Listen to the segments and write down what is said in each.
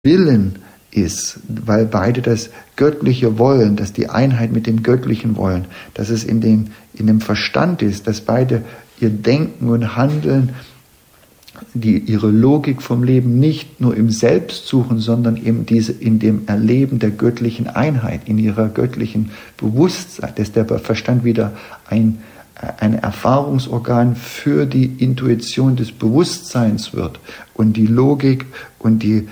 Willen ist, weil beide das Göttliche wollen, dass die Einheit mit dem Göttlichen wollen, dass es in dem Verstand ist, dass beide ihr Denken und Handeln, ihre Logik vom Leben nicht nur im Selbst suchen, sondern eben in dem Erleben der göttlichen Einheit, in ihrer göttlichen Bewusstsein, dass der Verstand wieder ein Erfahrungsorgan für die Intuition des Bewusstseins wird und die Logik und die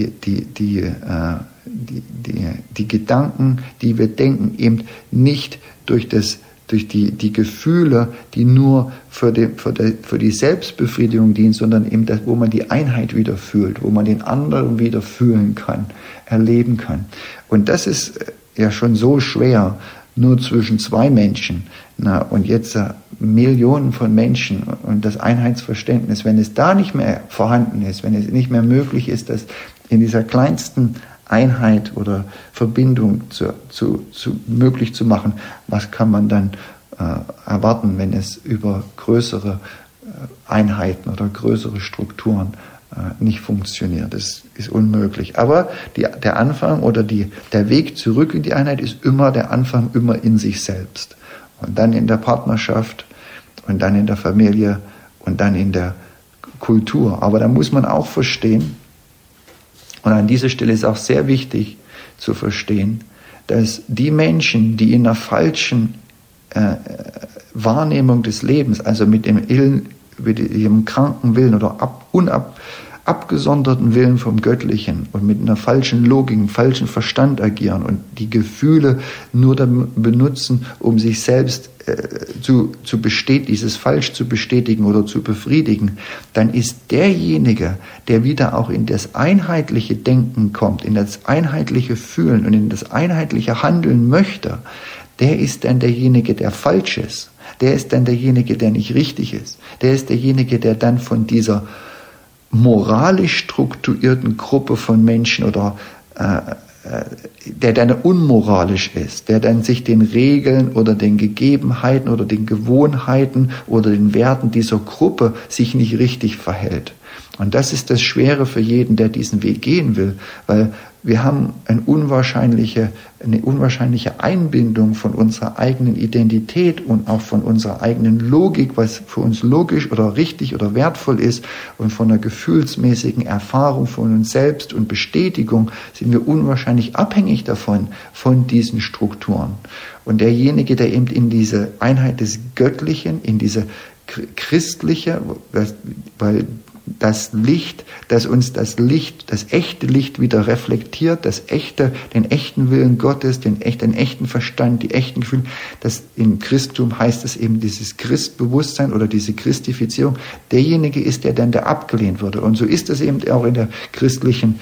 Gedanken, die wir denken, eben nicht durch die Gefühle, die nur für die Selbstbefriedigung dienen, sondern eben das, wo man die Einheit wieder fühlt, wo man den anderen wieder fühlen kann, erleben kann. Und das ist ja schon so schwer, nur zwischen zwei Menschen. Und jetzt Millionen von Menschen und das Einheitsverständnis, wenn es da nicht mehr vorhanden ist, wenn es nicht mehr möglich ist, das in dieser kleinsten Einheit oder Verbindung möglich zu machen, was kann man dann erwarten, wenn es über größere Einheiten oder größere Strukturen nicht funktioniert? Das ist unmöglich. Aber der Anfang oder der Weg zurück in die Einheit ist immer der Anfang, immer in sich selbst. Und dann in der Partnerschaft und dann in der Familie und dann in der Kultur. Aber da muss man auch verstehen, und an dieser Stelle ist auch sehr wichtig zu verstehen, dass die Menschen, die in einer falschen Wahrnehmung des Lebens, also mit ihrem kranken Willen oder abgesonderten Willen vom Göttlichen und mit einer falschen Logik, einem falschen Verstand agieren und die Gefühle nur benutzen, um sich selbst dieses Falsch zu bestätigen oder zu befriedigen, dann ist derjenige, der wieder auch in das einheitliche Denken kommt, in das einheitliche Fühlen und in das einheitliche Handeln möchte, der ist dann derjenige, der falsch ist. Der ist dann derjenige, der nicht richtig ist. Der ist derjenige, der dann von dieser moralisch strukturierten Gruppe von Menschen oder der dann unmoralisch ist, der dann sich den Regeln oder den Gegebenheiten oder den Gewohnheiten oder den Werten dieser Gruppe sich nicht richtig verhält. Und das ist das Schwere für jeden, der diesen Weg gehen will, weil wir haben eine unwahrscheinliche Einbindung von unserer eigenen Identität und auch von unserer eigenen Logik, was für uns logisch oder richtig oder wertvoll ist, und von einer gefühlsmäßigen Erfahrung von uns selbst und Bestätigung sind wir unwahrscheinlich abhängig davon, von diesen Strukturen. Und derjenige, der eben in diese Einheit des Göttlichen, in diese christliche, weil das Licht, das uns das echte Licht wieder reflektiert, den echten Willen Gottes, den echten Verstand, die echten Gefühle, das im Christentum heißt es eben dieses Christbewusstsein oder diese Christifizierung, derjenige ist, der dann abgelehnt wurde. Und so ist es eben auch in der christlichen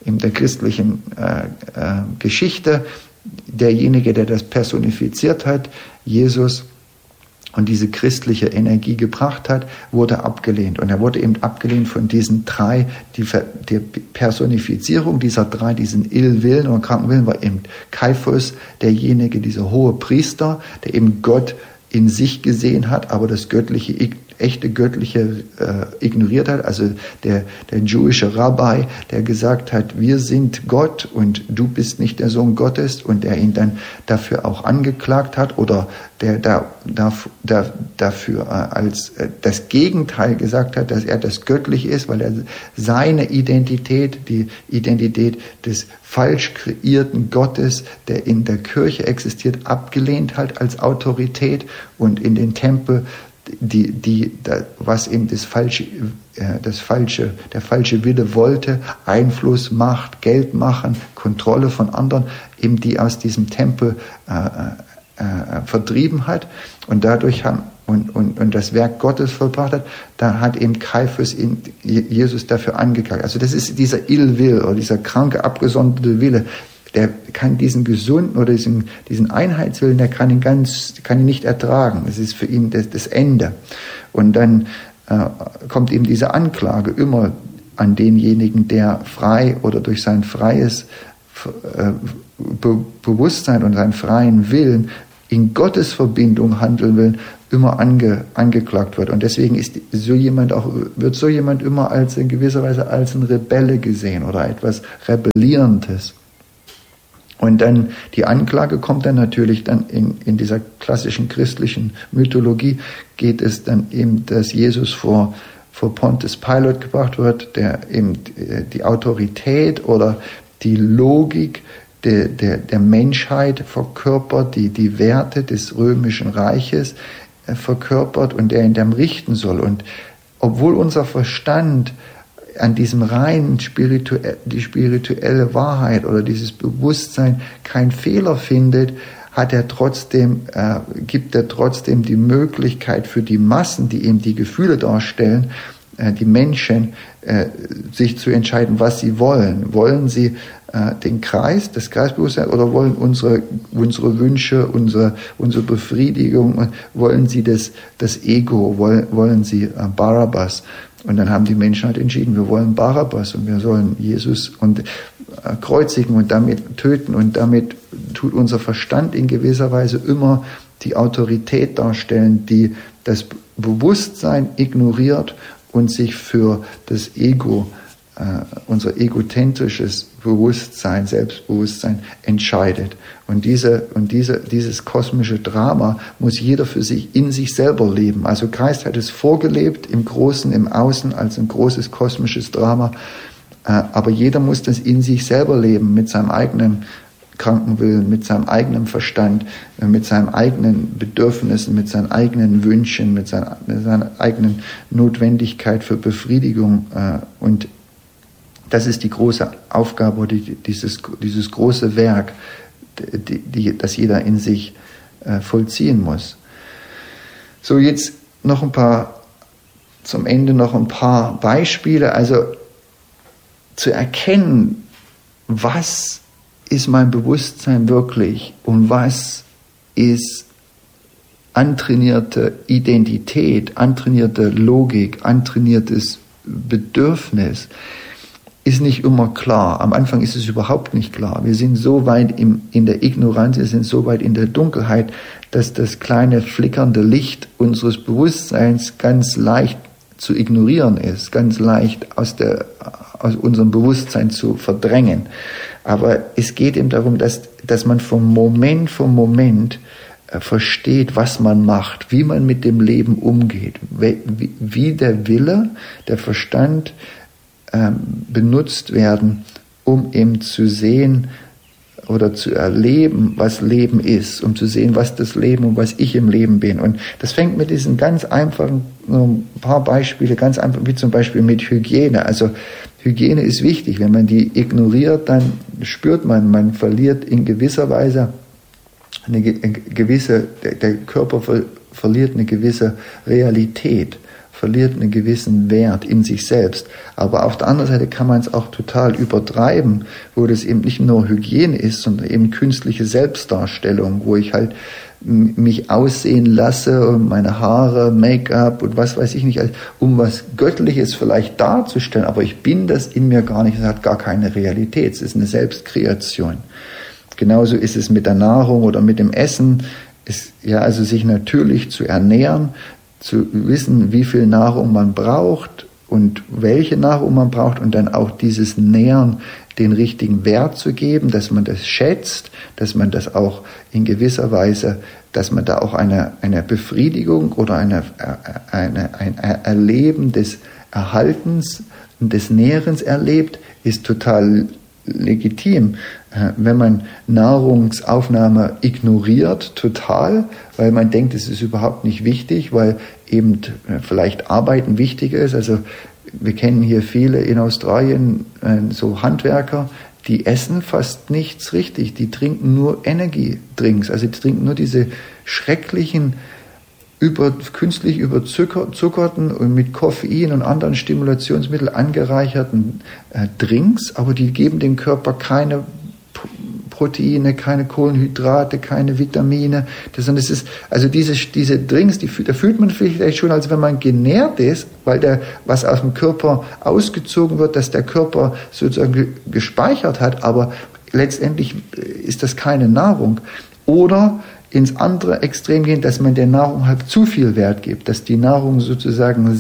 Geschichte. Derjenige, der das personifiziert hat, Jesus, und diese christliche Energie gebracht hat, wurde abgelehnt. Und er wurde eben abgelehnt von diesen drei, die Personifizierung dieser drei, diesen Illwillen oder Krankenwillen, war eben Kaiphas, derjenige, dieser hohe Priester, der eben Gott in sich gesehen hat, aber das echte Göttliche ignoriert hat, also der jüdische Rabbi, der gesagt hat, wir sind Gott und du bist nicht der Sohn Gottes, und der ihn dann dafür auch angeklagt hat oder der dafür als das Gegenteil gesagt hat, dass er das Göttliche ist, weil er seine Identität, die Identität des falsch kreierten Gottes, der in der Kirche existiert, abgelehnt hat als Autorität und in den Tempel was eben der falsche Wille wollte, Einfluss, Macht, Geld machen, Kontrolle von anderen, eben die aus diesem Tempel vertrieben hat und dadurch und das Werk Gottes vollbracht hat, da hat eben Kaiphas Jesus dafür angeklagt. Also das ist dieser Illwill oder dieser kranke, abgesonderte Wille. Der kann diesen gesunden oder diesen Einheitswillen, der kann ihn nicht ertragen. Das ist für ihn das Ende. Und dann kommt eben diese Anklage immer an denjenigen, der frei oder durch sein freies Bewusstsein und seinen freien Willen in Gottes Verbindung handeln will, immer angeklagt wird. Und deswegen wird so jemand immer in gewisser Weise als ein Rebelle gesehen oder etwas Rebellierendes. Und dann die Anklage kommt dann natürlich dann in dieser klassischen christlichen Mythologie, geht es dann eben, dass Jesus vor Pontius Pilate gebracht wird, der eben die Autorität oder die Logik der Menschheit verkörpert, die Werte des römischen Reiches verkörpert und der ihn dann richten soll. Und obwohl unser Verstand an diesem reinen die spirituelle Wahrheit oder dieses Bewusstsein keinen Fehler findet, gibt er trotzdem die Möglichkeit für die Massen, die eben die Gefühle darstellen, die Menschen, sich zu entscheiden, was sie wollen. Wollen sie das Kreisbewusstsein, oder wollen unsere Wünsche, unsere Befriedigung, wollen sie das Ego, wollen sie Barabbas? Und dann haben die Menschen halt entschieden, wir wollen Barabbas und wir sollen Jesus kreuzigen und damit töten, und damit tut unser Verstand in gewisser Weise immer die Autorität darstellen, die das Bewusstsein ignoriert und sich für das Ego, unser egozentrisches Bewusstsein, Selbstbewusstsein entscheidet. Und dieses kosmische Drama muss jeder für sich in sich selber leben. Also Christ hat es vorgelebt, im Großen, im Außen, als ein großes kosmisches Drama. Aber jeder muss das in sich selber leben, mit seinem eigenen kranken Willen, mit seinem eigenen Verstand, mit seinen eigenen Bedürfnissen, mit seinen eigenen Wünschen, mit seiner eigenen Notwendigkeit für Befriedigung. Und das ist die große Aufgabe oder dieses große Werk, das jeder in sich vollziehen muss. So, jetzt zum Ende noch ein paar Beispiele. Also zu erkennen, was ist mein Bewusstsein wirklich und was ist antrainierte Identität, antrainierte Logik, antrainiertes Bedürfnis, ist nicht immer klar. Am Anfang ist es überhaupt nicht klar. Wir sind so weit in der Ignoranz, wir sind so weit in der Dunkelheit, dass das kleine flickernde Licht unseres Bewusstseins ganz leicht zu ignorieren ist, ganz leicht aus unserem Bewusstsein zu verdrängen. Aber es geht eben darum, dass man von Moment versteht, was man macht, wie man mit dem Leben umgeht, wie der Wille, der Verstand benutzt werden, um eben zu sehen oder zu erleben, was Leben ist, um zu sehen, was das Leben und was ich im Leben bin. Und das fängt mit diesen ganz einfachen, ein paar Beispiele, ganz einfach, wie zum Beispiel mit Hygiene. Also Hygiene ist wichtig. Wenn man die ignoriert, dann spürt man verliert in gewisser Weise der Körper verliert eine gewisse Realität, verliert einen gewissen Wert in sich selbst. Aber auf der anderen Seite kann man es auch total übertreiben, wo das eben nicht nur Hygiene ist, sondern eben künstliche Selbstdarstellung, wo ich halt mich aussehen lasse und meine Haare, Make-up und was weiß ich nicht, um was Göttliches vielleicht darzustellen, aber ich bin das in mir gar nicht, es hat gar keine Realität, es ist eine Selbstkreation. Genauso ist es mit der Nahrung oder mit dem Essen, also sich natürlich zu ernähren, zu wissen, wie viel Nahrung man braucht und welche Nahrung man braucht und dann auch dieses Nähren den richtigen Wert zu geben, dass man das schätzt, dass man das auch in gewisser Weise, dass man da auch eine Befriedigung oder ein Erleben des Erhaltens und des Nährens erlebt, ist total legitim. Wenn man Nahrungsaufnahme ignoriert, total, weil man denkt, es ist überhaupt nicht wichtig, weil eben vielleicht Arbeiten wichtiger ist. Also wir kennen hier viele in Australien, so Handwerker, die essen fast nichts richtig, die trinken nur Energiedrinks, also die trinken nur diese schrecklichen, künstlich überzuckerten und mit Koffein und anderen Stimulationsmitteln angereicherten Drinks, aber die geben dem Körper keine Proteine, keine Kohlenhydrate, keine Vitamine. Das ist, also diese Drinks, da fühlt man vielleicht schon, als wenn man genährt ist, weil was aus dem Körper ausgezogen wird, dass der Körper sozusagen gespeichert hat, aber letztendlich ist das keine Nahrung. Oder ins andere Extrem gehen, dass man der Nahrung halt zu viel Wert gibt, dass die Nahrung sozusagen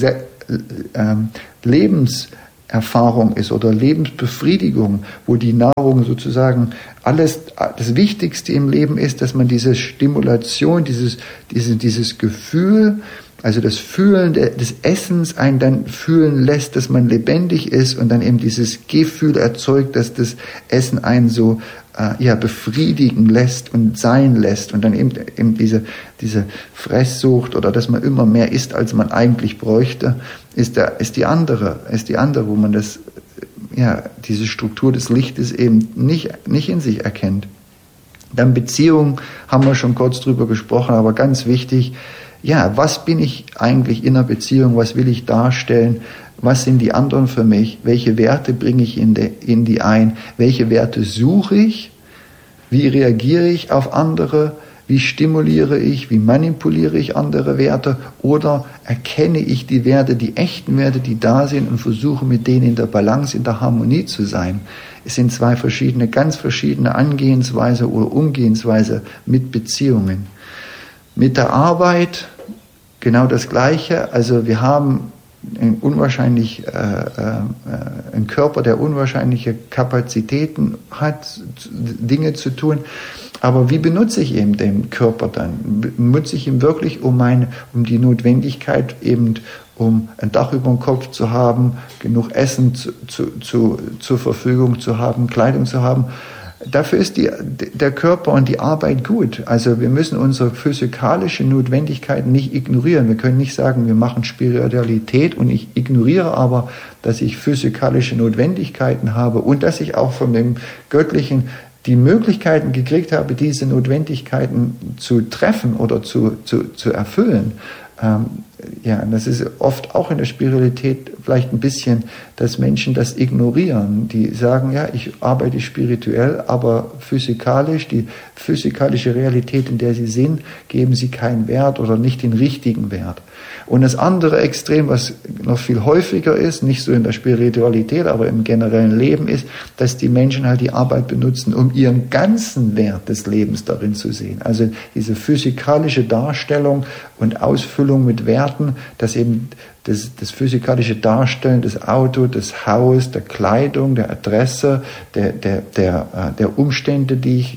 Lebenserfahrung ist oder Lebensbefriedigung, wo die Nahrung sozusagen alles, das Wichtigste im Leben ist, dass man diese Stimulation, dieses Gefühl, also das Fühlen des Essens einen dann fühlen lässt, dass man lebendig ist und dann eben dieses Gefühl erzeugt, dass das Essen einen so befriedigen lässt und sein lässt und dann eben diese Fresssucht oder dass man immer mehr isst, als man eigentlich bräuchte, ist die andere, wo man diese Struktur des Lichtes eben nicht in sich erkennt. Dann Beziehung, haben wir schon kurz drüber gesprochen, aber ganz wichtig, was bin ich eigentlich in einer Beziehung, was will ich darstellen, was sind die anderen für mich, welche Werte bringe ich in die ein, welche Werte suche ich, wie reagiere ich auf andere, wie stimuliere ich, wie manipuliere ich andere Werte oder erkenne ich die Werte, die echten Werte, die da sind und versuche mit denen in der Balance, in der Harmonie zu sein. Es sind zwei ganz verschiedene Angehensweise oder Umgehensweise mit Beziehungen. Mit der Arbeit genau das Gleiche. Also wir haben einen Körper, der unwahrscheinliche Kapazitäten hat, Dinge zu tun. Aber wie benutze ich eben den Körper dann? Benutze ich ihn wirklich, um die Notwendigkeit eben, um ein Dach über dem Kopf zu haben, genug Essen zur Verfügung zu haben, Kleidung zu haben? Dafür ist der Körper und die Arbeit gut. Also wir müssen unsere physikalische Notwendigkeiten nicht ignorieren. Wir können nicht sagen, wir machen Spiritualität und ich ignoriere aber, dass ich physikalische Notwendigkeiten habe und dass ich auch von dem Göttlichen die Möglichkeiten gekriegt habe, diese Notwendigkeiten zu treffen oder zu erfüllen. Das ist oft auch in der Spiritualität vielleicht ein bisschen, dass Menschen das ignorieren. Die sagen, ich arbeite spirituell, aber die physikalische Realität, in der sie sind, geben sie keinen Wert oder nicht den richtigen Wert. Und das andere Extrem, was noch viel häufiger ist, nicht so in der Spiritualität, aber im generellen Leben ist, dass die Menschen halt die Arbeit benutzen, um ihren ganzen Wert des Lebens darin zu sehen. Also diese physikalische Darstellung und Ausfüllung mit Werten, dass eben das physikalische Darstellen des Autos, des Haus, der Kleidung, der Adresse, der Umstände, die ich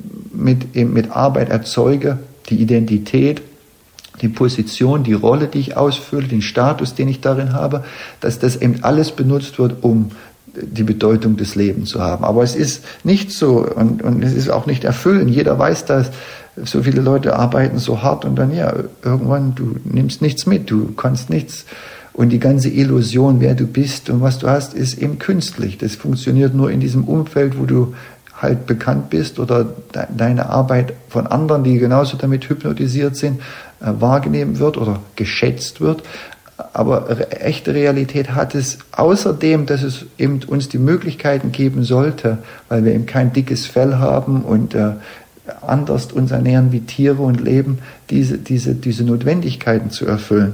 mit Arbeit erzeuge, die Identität, die Position, die Rolle, die ich ausfülle, den Status, den ich darin habe, dass das eben alles benutzt wird, um die Bedeutung des Lebens zu haben. Aber es ist nicht so und es ist auch nicht erfüllend. Jeder weiß das. So viele Leute arbeiten so hart und dann irgendwann, du nimmst nichts mit, du kannst nichts. Und die ganze Illusion, wer du bist und was du hast, ist eben künstlich. Das funktioniert nur in diesem Umfeld, wo du halt bekannt bist oder deine Arbeit von anderen, die genauso damit hypnotisiert sind, wahrgenommen wird oder geschätzt wird. Aber echte Realität hat es außerdem, dass es eben uns die Möglichkeiten geben sollte, weil wir eben kein dickes Fell haben und anders uns ernähren wie Tiere und leben, diese Notwendigkeiten zu erfüllen.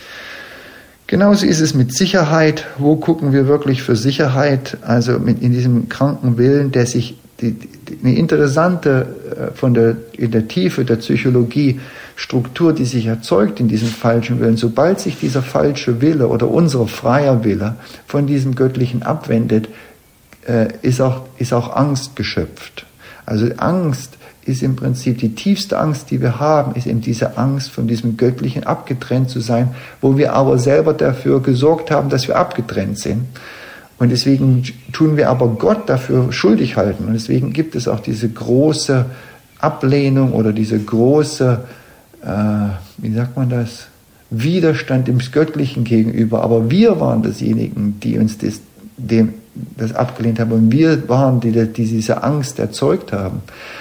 Genauso ist es mit Sicherheit. Wo gucken wir wirklich für Sicherheit? Also in diesem kranken Willen, der sich eine interessante in der Tiefe der Psychologie Struktur, die sich erzeugt in diesem falschen Willen, sobald sich dieser falsche Wille oder unser freier Wille von diesem Göttlichen abwendet, ist auch Angst geschöpft. Also Angst ist im Prinzip die tiefste Angst, die wir haben, ist eben diese Angst, von diesem Göttlichen abgetrennt zu sein, wo wir aber selber dafür gesorgt haben, dass wir abgetrennt sind. Und deswegen tun wir aber Gott dafür schuldig halten. Und deswegen gibt es auch diese große Ablehnung oder diese große, Widerstand dem Göttlichen gegenüber. Aber wir waren dasjenigen, die uns das abgelehnt haben. Und wir waren die diese Angst erzeugt haben.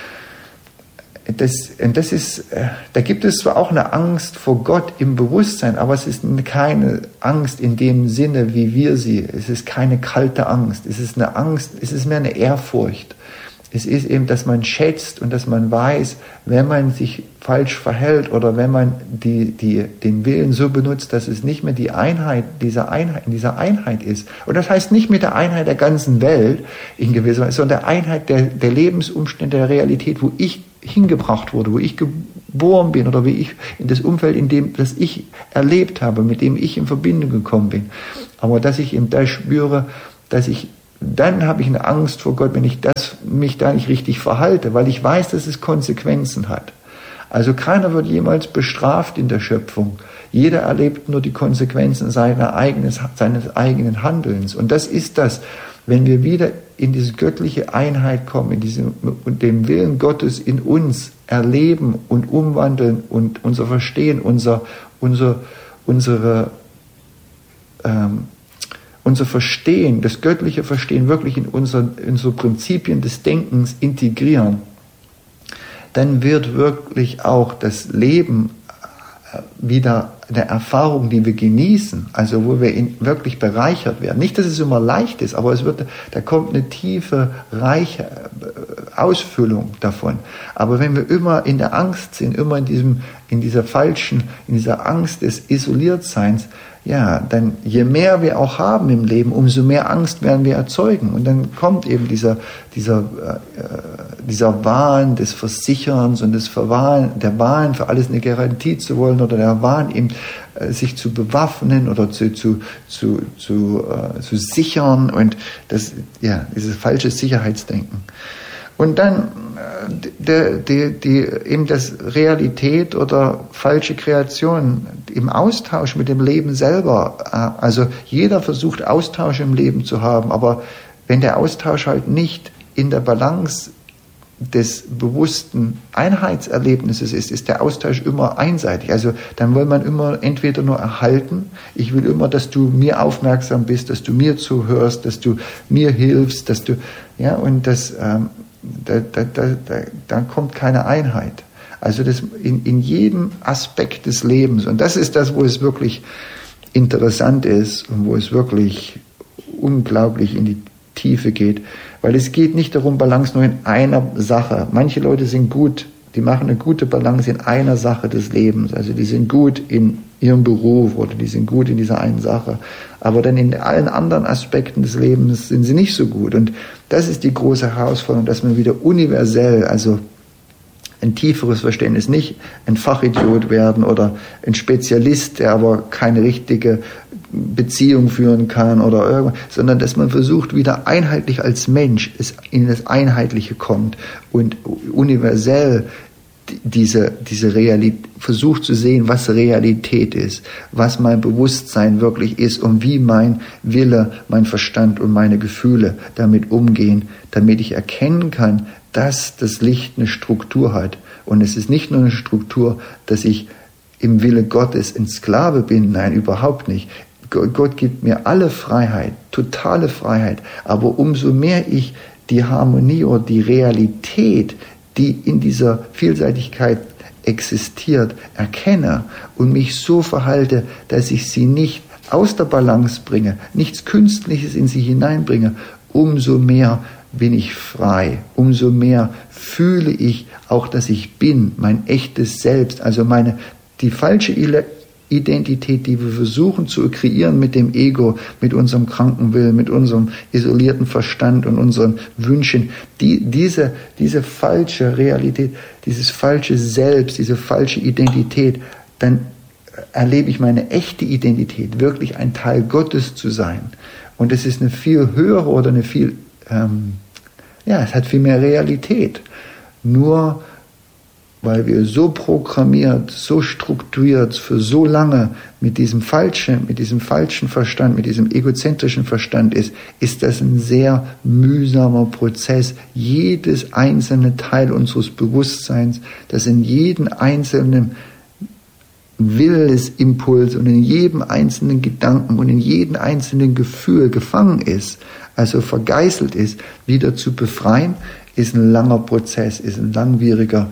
Da gibt es zwar auch eine Angst vor Gott im Bewusstsein, aber es ist keine Angst in dem Sinne, wie wir sie. Es ist keine kalte Angst. Es ist eine Angst, es ist mehr eine Ehrfurcht. Es ist eben, dass man schätzt und dass man weiß, wenn man sich falsch verhält oder wenn man den Willen so benutzt, dass es nicht mehr die Einheit, in dieser Einheit ist. Und das heißt nicht mit der Einheit der ganzen Welt in gewisser Weise, sondern der Einheit der Lebensumstände, der Realität, wo ich hingebracht wurde, wo ich geboren bin oder wie ich in das Umfeld, in dem das ich erlebt habe, mit dem ich in Verbindung gekommen bin. Aber dass ich eben da spüre, dann habe ich eine Angst vor Gott, wenn ich mich da nicht richtig verhalte, weil ich weiß, dass es Konsequenzen hat. Also keiner wird jemals bestraft in der Schöpfung. Jeder erlebt nur die Konsequenzen seines eigenen Handelns. Und das ist das, wenn wir wieder in diese göttliche Einheit kommen, und den Willen Gottes in uns erleben und umwandeln und unser Verstehen, unser Verstehen, das göttliche Verstehen wirklich in unsere Prinzipien des Denkens integrieren, dann wird wirklich auch das Leben wieder eine Erfahrung, die wir genießen, also wo wir wirklich bereichert werden. Nicht, dass es immer leicht ist, aber da kommt eine tiefe, reiche Ausfüllung davon. Aber wenn wir immer in der Angst sind, immer in dieser Angst des Isoliertseins, ja, dann je mehr wir auch haben im Leben, umso mehr Angst werden wir erzeugen. Und dann kommt eben dieser Wahn des Versicherns und der Wahn für alles eine Garantie zu wollen oder der Wahn eben sich zu bewaffnen oder zu sichern und dieses falsche Sicherheitsdenken. Und dann eben das Realität oder falsche Kreation im Austausch mit dem Leben selber. Also jeder versucht Austausch im Leben zu haben, aber wenn der Austausch halt nicht in der Balance des bewussten Einheitserlebnisses ist der Austausch immer einseitig. Also dann will man immer entweder nur erhalten, ich will immer, dass du mir aufmerksam bist, dass du mir zuhörst, dass du mir hilfst, da kommt keine Einheit. Also das in jedem Aspekt des Lebens. Und das ist das, wo es wirklich interessant ist und wo es wirklich unglaublich in die Tiefe geht. Weil es geht nicht darum, Balance nur in einer Sache. Manche Leute sind gut, die machen eine gute Balance in einer Sache des Lebens. Also die sind gut in ihrem Beruf oder die sind gut in dieser einen Sache. Aber dann in allen anderen Aspekten des Lebens sind sie nicht so gut. Und das ist die große Herausforderung, dass man wieder universell, also ein tieferes Verständnis, nicht ein Fachidiot werden oder ein Spezialist, der aber keine richtige Beziehung führen kann oder irgendwas, sondern dass man versucht, wieder einheitlich als Mensch in das Einheitliche kommt und universell diese Realität versucht zu sehen, was Realität ist, was mein Bewusstsein wirklich ist und wie mein Wille, mein Verstand und meine Gefühle damit umgehen, damit ich erkennen kann, dass das Licht eine Struktur hat. Und es ist nicht nur eine Struktur, dass ich im Wille Gottes ein Sklave bin, nein, überhaupt nicht. Gott gibt mir alle Freiheit, totale Freiheit, aber umso mehr ich die Harmonie oder die Realität, die in dieser Vielseitigkeit existiert, erkenne und mich so verhalte, dass ich sie nicht aus der Balance bringe, nichts Künstliches in sie hineinbringe, umso mehr bin ich frei, umso mehr fühle ich auch, dass ich bin, mein echtes Selbst, also die falsche Identität, die wir versuchen zu kreieren mit dem Ego, mit unserem kranken Willen, mit unserem isolierten Verstand und unseren Wünschen, diese falsche Realität, dieses falsche Selbst, diese falsche Identität, dann erlebe ich meine echte Identität, wirklich ein Teil Gottes zu sein. Und es ist eine viel höhere oder es hat viel mehr Realität. Nur weil wir so programmiert, so strukturiert für so lange mit diesem falschen Verstand, mit diesem egozentrischen Verstand ist das ein sehr mühsamer Prozess. Jedes einzelne Teil unseres Bewusstseins, das in jedem einzelnen Willensimpuls und in jedem einzelnen Gedanken und in jedem einzelnen Gefühl gefangen ist, also vergeißelt ist, wieder zu befreien, ist ein langer Prozess, ist ein langwieriger,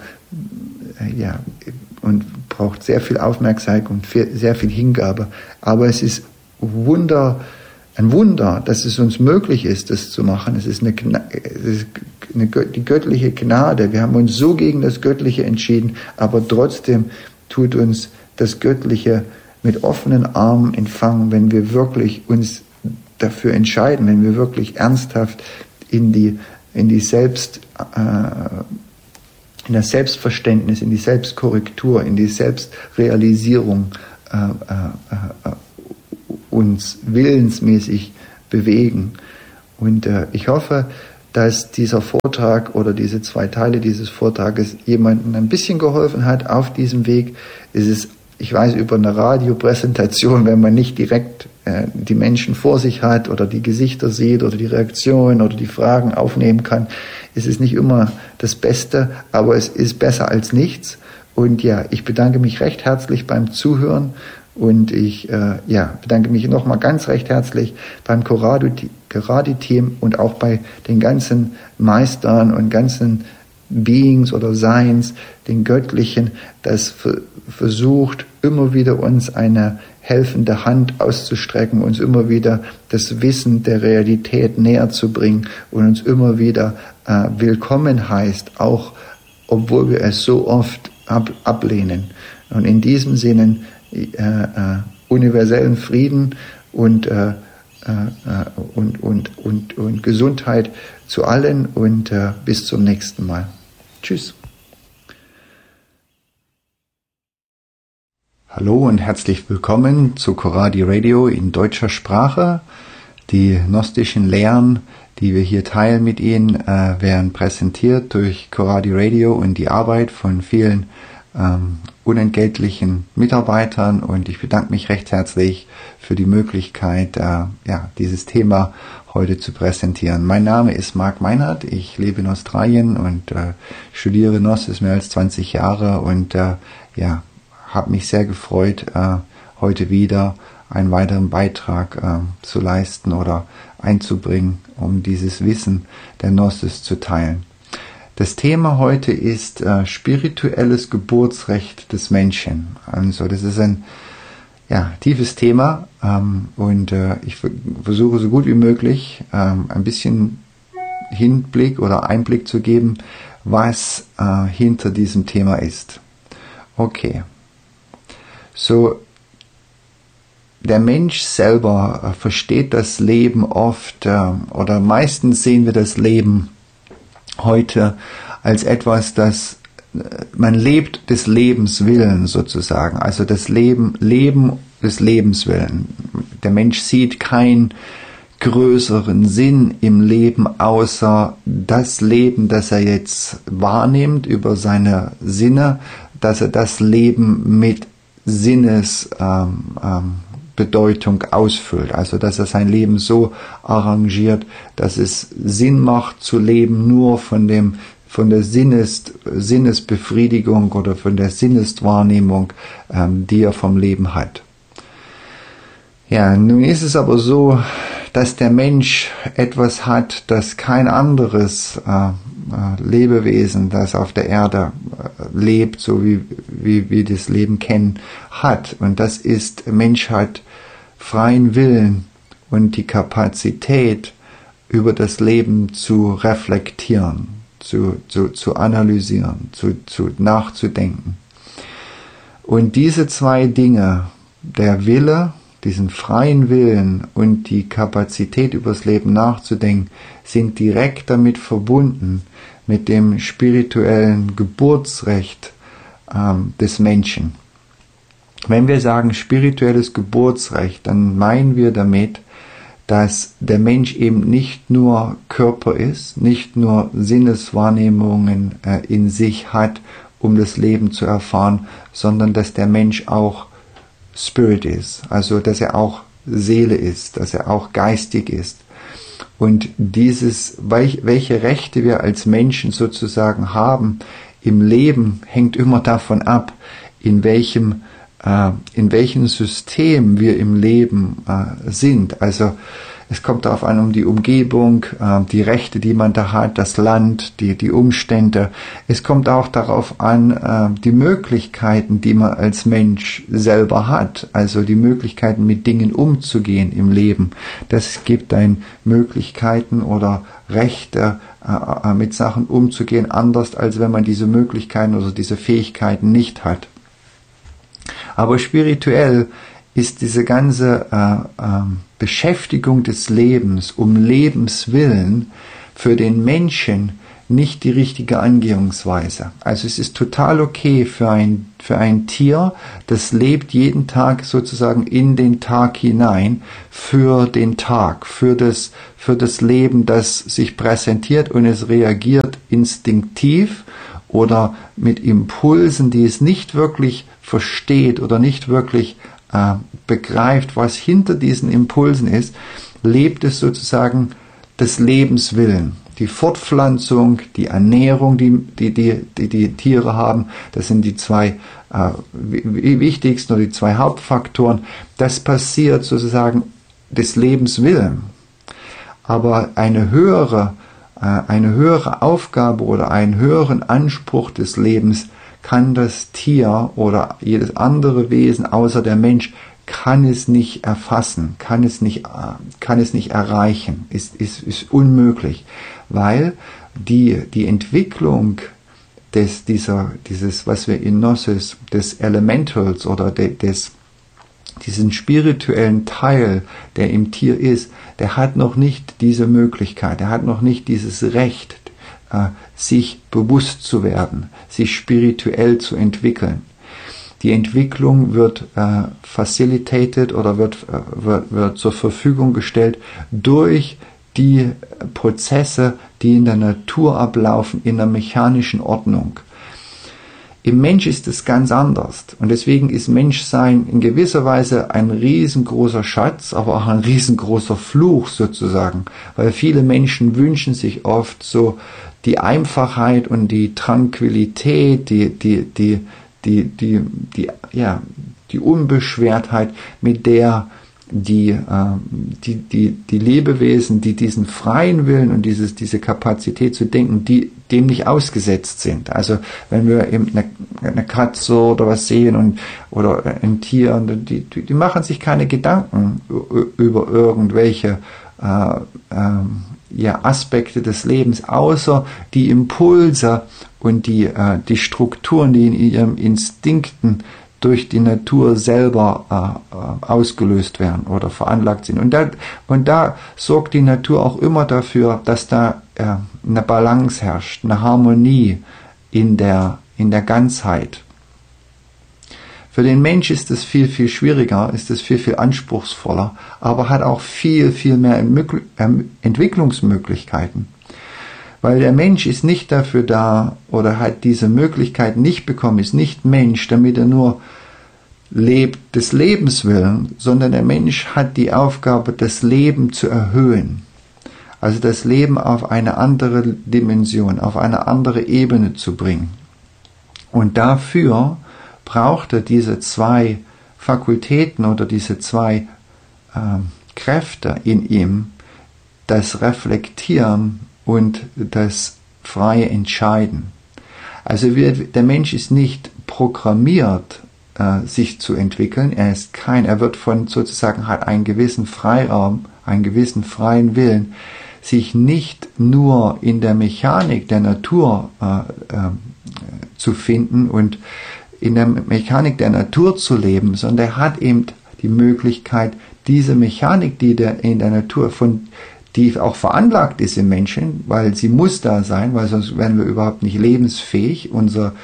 und braucht sehr viel Aufmerksamkeit und sehr viel Hingabe. Aber es ist ein Wunder, dass es uns möglich ist, das zu machen. Es ist die göttliche Gnade. Wir haben uns so gegen das Göttliche entschieden, aber trotzdem tut uns das Göttliche mit offenen Armen empfangen, wenn wir wirklich uns dafür entscheiden, wenn wir wirklich ernsthaft in das Selbstverständnis, in die Selbstkorrektur, in die Selbstrealisierung uns willensmäßig bewegen. Und ich hoffe, dass dieser Vortrag oder diese 2 Teile dieses Vortrages jemandem ein bisschen geholfen hat auf diesem Weg. Es ist, ich weiß, über eine Radiopräsentation, wenn man nicht direkt die Menschen vor sich hat oder die Gesichter sieht oder die Reaktionen oder die Fragen aufnehmen kann, ist es nicht immer das Beste, aber es ist besser als nichts. Und ja, ich bedanke mich recht herzlich beim Zuhören und ich bedanke mich nochmal ganz recht herzlich beim Coradi-Team und auch bei den ganzen Meistern und ganzen Beings oder Seins, den Göttlichen, das versucht, immer wieder uns eine helfende Hand auszustrecken, uns immer wieder das Wissen der Realität näher zu bringen und uns immer wieder willkommen heißt, auch obwohl wir es so oft ablehnen. Und in diesem Sinne universellen Frieden und Gesundheit zu allen und bis zum nächsten Mal. Tschüss. Hallo und herzlich willkommen zu Coradi Radio in deutscher Sprache. Die gnostischen Lehren, die wir hier teilen mit Ihnen, werden präsentiert durch Coradi Radio und die Arbeit von vielen unentgeltlichen Mitarbeitern, und ich bedanke mich recht herzlich für die Möglichkeit, dieses Thema heute zu präsentieren. Mein Name ist Marc Meinhardt, ich lebe in Australien und studiere Gnosis mehr als 20 Jahre und habe mich sehr gefreut, heute wieder einen weiteren Beitrag zu leisten oder einzubringen, um dieses Wissen der Gnosis zu teilen. Das Thema heute ist spirituelles Geburtsrecht des Menschen. Also das ist ein tiefes Thema und ich versuche so gut wie möglich ein bisschen Hinblick oder Einblick zu geben, was hinter diesem Thema ist. Okay. So, der Mensch selber versteht das Leben oft oder meistens sehen wir das Leben heute als etwas, das man lebt des Lebens willen sozusagen, also das Leben des Lebens willen. Der Mensch sieht keinen größeren Sinn im Leben, außer das Leben, das er jetzt wahrnimmt über seine Sinne, dass er das Leben mit Sinnesbedeutung ausfüllt, also dass er sein Leben so arrangiert, dass es Sinn macht zu leben, nur von der Sinnesbefriedigung oder von der Sinneswahrnehmung, die er vom Leben hat. Ja, nun ist es aber so, dass der Mensch etwas hat, das kein anderes Lebewesen, das auf der Erde lebt, so wie wir das Leben kennen, hat. Und das ist, der Mensch hat freien Willen und die Kapazität, über das Leben zu reflektieren, zu analysieren, nachzudenken. Und diese 2 Dinge, der Wille, diesen freien Willen und die Kapazität, über das Leben nachzudenken, sind direkt damit verbunden, mit dem spirituellen Geburtsrecht des Menschen. Wenn wir sagen spirituelles Geburtsrecht, dann meinen wir damit, dass der Mensch eben nicht nur Körper ist, nicht nur Sinneswahrnehmungen in sich hat, um das Leben zu erfahren, sondern dass der Mensch auch Spirit ist, also dass er auch Seele ist, dass er auch geistig ist. Und welche Rechte wir als Menschen sozusagen haben im Leben, hängt immer davon ab, in welchem System wir im Leben sind. Also Es kommt darauf an, um die Umgebung, die Rechte, die man da hat, das Land, die Umstände. Es kommt auch darauf an, die Möglichkeiten, die man als Mensch selber hat. Also die Möglichkeiten, mit Dingen umzugehen im Leben. Das gibt einen Möglichkeiten oder Rechte, mit Sachen umzugehen, anders als wenn man diese Möglichkeiten oder diese Fähigkeiten nicht hat. Aber spirituell ist diese ganze Beschäftigung des Lebens um Lebenswillen für den Menschen nicht die richtige Angehungsweise. Also es ist total okay für ein Tier, das lebt jeden Tag sozusagen in den Tag hinein, für den Tag, für das Leben, das sich präsentiert, und es reagiert instinktiv oder mit Impulsen, die es nicht wirklich versteht oder nicht wirklich begreift, was hinter diesen Impulsen ist, lebt es sozusagen des Lebens willen. Die Fortpflanzung, die Ernährung, die Tiere haben, das sind die zwei wichtigsten oder die zwei Hauptfaktoren. Das passiert sozusagen des Lebens willen. Aber eine höhere Aufgabe oder einen höheren Anspruch des Lebens kann das Tier oder jedes andere Wesen außer der Mensch kann es nicht erfassen, kann es nicht erreichen, ist unmöglich, weil die Entwicklung dieses, was wir in Gnosis, des Elementals oder diesen spirituellen Teil, der im Tier ist, der hat noch nicht diese Möglichkeit, der hat noch nicht dieses Recht, sich bewusst zu werden, sich spirituell zu entwickeln. Die Entwicklung wird facilitated oder wird zur Verfügung gestellt durch die Prozesse, die in der Natur ablaufen, in der mechanischen Ordnung. Im Mensch ist es ganz anders und deswegen ist Menschsein in gewisser Weise ein riesengroßer Schatz, aber auch ein riesengroßer Fluch sozusagen, weil viele Menschen wünschen sich oft so die Einfachheit und die Tranquilität, die Unbeschwertheit, mit der die Lebewesen, die diesen freien Willen und diese Kapazität zu denken, dem nicht ausgesetzt sind. Also wenn wir eben eine Katze oder was sehen oder ein Tier, die machen sich keine Gedanken über irgendwelche Aspekte des Lebens, außer die Impulse und die Strukturen, die in ihren Instinkten durch die Natur selber ausgelöst werden oder veranlagt sind. Und da sorgt die Natur auch immer dafür, dass da eine Balance herrscht, eine Harmonie in der Ganzheit. Für den Mensch ist es viel, viel schwieriger, ist es viel, viel anspruchsvoller, aber hat auch viel, viel mehr Entwicklungsmöglichkeiten. Weil der Mensch ist nicht dafür da oder hat diese Möglichkeit nicht bekommen, ist nicht Mensch, damit er nur lebt des Lebens willen, sondern der Mensch hat die Aufgabe, das Leben zu erhöhen. Also das Leben auf eine andere Dimension, auf eine andere Ebene zu bringen. Und dafür braucht er diese zwei Fakultäten oder diese zwei Kräfte in ihm, das Reflektieren und das freie Entscheiden. Also der Mensch ist nicht programmiert, sich zu entwickeln. Er wird hat einen gewissen Freiraum, einen gewissen freien Willen, sich nicht nur in der Mechanik der Natur zu finden und in der Mechanik der Natur zu leben, sondern er hat eben die Möglichkeit, diese Mechanik, die in der Natur die auch veranlagt ist im Menschen, weil sie muss da sein, weil sonst wären wir überhaupt nicht lebensfähig. Unser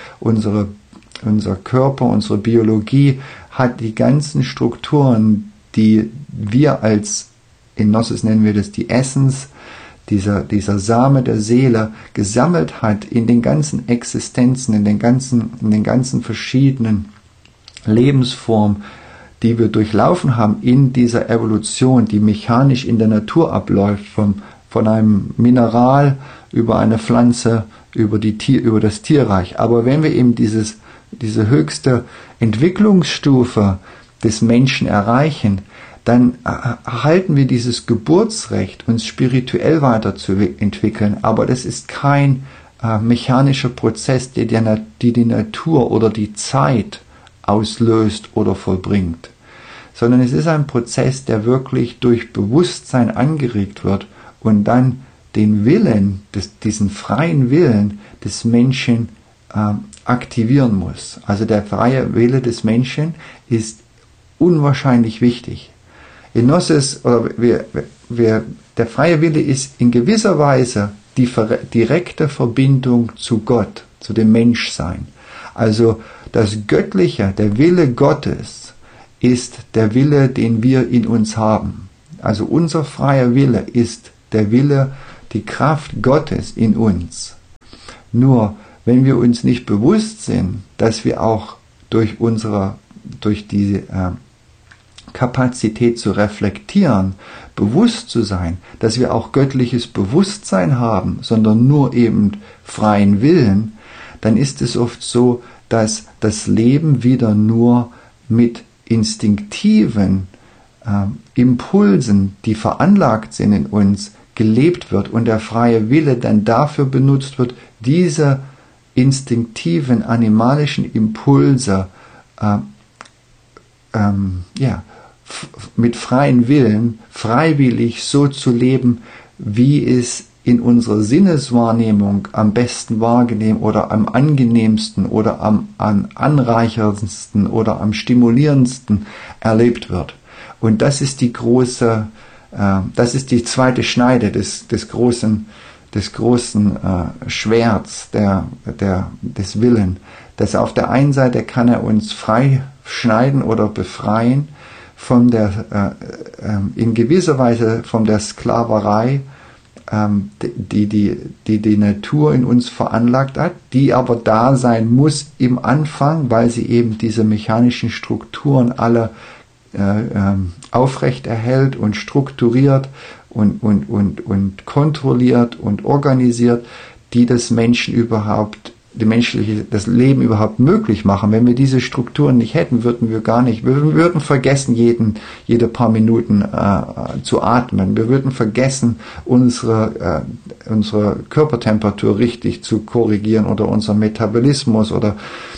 Körper, unsere Biologie hat die ganzen Strukturen, die wir in Gnosis nennen wir das die Essence, dieser Same der Seele gesammelt hat in den ganzen Existenzen, in den ganzen verschiedenen Lebensformen, die wir durchlaufen haben in dieser Evolution, die mechanisch in der Natur abläuft, von einem Mineral über eine Pflanze, über das Tierreich. Aber wenn wir eben diese höchste Entwicklungsstufe des Menschen erreichen, dann erhalten wir dieses Geburtsrecht, uns spirituell weiterzuentwickeln, aber das ist kein mechanischer Prozess, der die Natur oder die Zeit auslöst oder vollbringt, sondern es ist ein Prozess, der wirklich durch Bewusstsein angeregt wird und dann den Willen, diesen freien Willen des Menschen aktivieren muss. Also der freie Wille des Menschen ist unwahrscheinlich wichtig. Der freie Wille ist in gewisser Weise die direkte Verbindung zu Gott, zu dem Menschsein. Also das Göttliche, der Wille Gottes, ist der Wille, den wir in uns haben. Also unser freier Wille ist der Wille, die Kraft Gottes in uns. Nur wenn wir uns nicht bewusst sind, dass wir auch durch diese Kapazität zu reflektieren, bewusst zu sein, dass wir auch göttliches Bewusstsein haben, sondern nur eben freien Willen, dann ist es oft so, dass das Leben wieder nur mit instinktiven Impulsen, die veranlagt sind in uns, gelebt wird und der freie Wille dann dafür benutzt wird, diese instinktiven animalischen Impulse mit freien Willen, freiwillig so zu leben, wie es in unserer Sinneswahrnehmung am besten wahrgenommen oder am angenehmsten oder am anreicherndsten oder am stimulierendsten erlebt wird. Und das ist die zweite Schneide des großen Schwerts des Willen. Dass auf der einen Seite kann er uns frei schneiden oder befreien in gewisser Weise von der Sklaverei, die Natur in uns veranlagt hat, die aber da sein muss im Anfang, weil sie eben diese mechanischen Strukturen alle aufrechterhält und strukturiert und kontrolliert und organisiert, die das Leben überhaupt möglich machen. Wenn wir diese Strukturen nicht hätten, wir würden vergessen, jede paar Minuten zu atmen. Wir würden vergessen, unsere Körpertemperatur richtig zu korrigieren oder unseren Metabolismus oder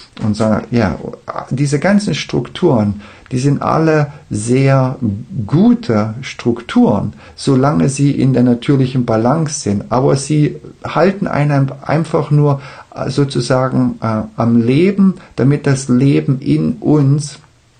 diese ganzen Strukturen, die sind alle sehr gute Strukturen, solange sie in der natürlichen Balance sind. Aber sie halten einen einfach nur sozusagen am Leben, damit das Leben in uns